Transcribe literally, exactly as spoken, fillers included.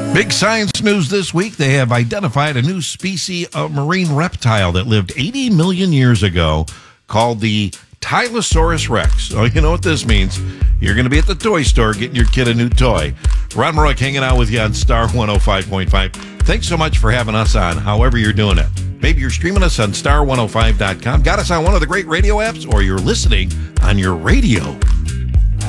Big science news this week. They have identified a new species of marine reptile that lived eighty million years ago called the Tylosaurus rex. Oh, you know what this means. You're going to be at the toy store getting your kid a new toy. Ron Marook hanging out with you on Star one oh five point five. Thanks so much for having us on, however you're doing it. Maybe you're streaming us on star one oh five dot com, got us on one of the great radio apps, or you're listening on your radio.